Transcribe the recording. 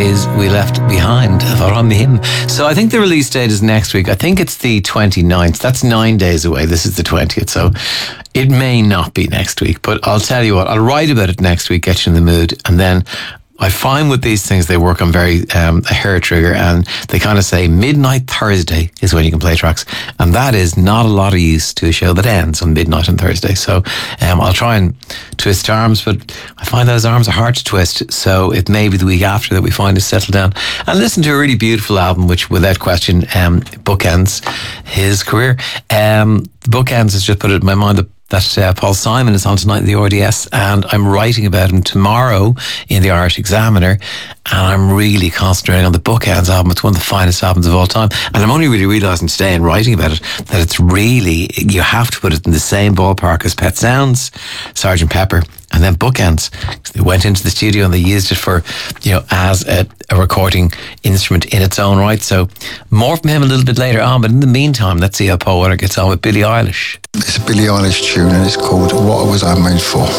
Days We Left Behind, from him. So I think the release date is next week. I think it's the 29th. That's 9 days away. This is the 20th. So it may not be next week, but I'll tell you what, I'll write about it next week, get you in the mood, and then I find with these things they work on very a hair trigger, and they kind of say midnight Thursday is when you can play tracks, and that is not a lot of use to a show that ends on midnight on Thursday. So I'll try and twist arms, but I find those arms are hard to twist, so it may be the week after that we find us settle down and listen to a really beautiful album which without question bookends his career. The bookends has just put it in my mind that Paul Simon is on tonight in the RDS, and I'm writing about him tomorrow in the Irish Examiner, and I'm really concentrating on the Bookends album. It's one of the finest albums of all time, and I'm only really realising today in writing about it that it's really, you have to put it in the same ballpark as Pet Sounds, Sgt. Pepper, and then Bookends. They went into the studio and they used it for, as a recording instrument in its own right. So more from him a little bit later on, but in the meantime, let's see how Paul Weller gets on with Billie Eilish. It's a Billie Eilish tune and it's called What Was I Made For?